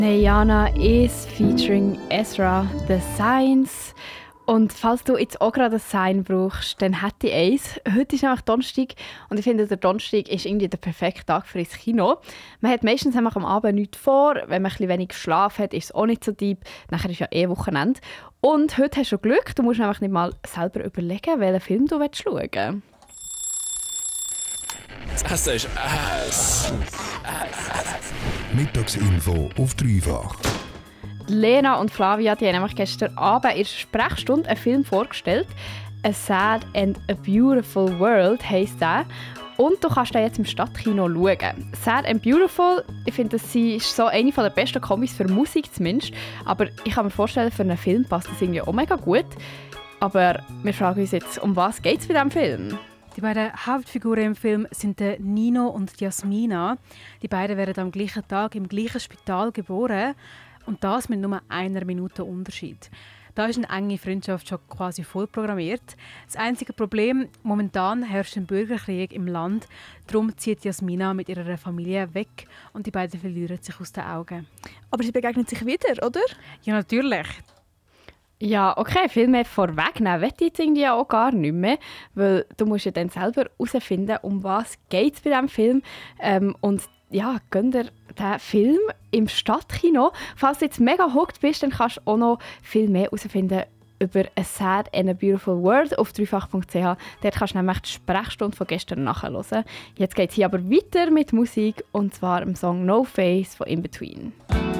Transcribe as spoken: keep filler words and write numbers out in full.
Neyana is featuring Ezra, The Signs. Und falls du jetzt auch gerade ein Sign brauchst, dann hätte ich eins. Heute ist nämlich Donnerstag und ich finde, der Donnerstag ist irgendwie der perfekte Tag für ins Kino. Man hat meistens am Abend nichts vor. Wenn man ein bisschen wenig geschlafen hat, ist es auch nicht so deep. Nachher ist ja eh Wochenende. Und heute hast du Glück, du musst nämlich nicht mal selber überlegen, welchen Film du schauen willst. Das ist Ass. Mittagsinfo auf dreifach. Lena und Flavia die haben nämlich gestern Abend in der Sprechstunde einen Film vorgestellt. «A Sad and a Beautiful World» heisst der. Und du kannst den jetzt im Stadtkino schauen. «Sad and Beautiful», ich finde, das ist so eine der besten Comics für Musik zumindest. Aber ich kann mir vorstellen, für einen Film passt das irgendwie auch mega gut. Aber wir fragen uns jetzt, um was geht es bei diesem Film? Die beiden Hauptfiguren im Film sind der Nino und die Jasmina. Die beiden werden am gleichen Tag im gleichen Spital geboren. Und das mit nur einer Minute Unterschied. Da ist eine enge Freundschaft schon quasi vollprogrammiert. Das einzige Problem, momentan herrscht ein Bürgerkrieg im Land. Darum zieht Jasmina mit ihrer Familie weg und die beiden verlieren sich aus den Augen. Aber sie begegnen sich wieder, oder? Ja, natürlich. Ja, okay, viel mehr vorwegnehmen will ich jetzt irgendwie auch gar nicht mehr, weil du musst ja dann selber herausfinden, um was geht es bei diesem Film. Ähm, und ja, gönn dir den Film im Stadtkino. Falls du jetzt mega hooked bist, dann kannst du auch noch viel mehr herausfinden über «A Sad and a Beautiful World» auf dreifach punkt c h. Dort kannst du nämlich die Sprechstunde von gestern nachhören. Jetzt geht es hier aber weiter mit Musik, und zwar im Song «No Face» von In Between.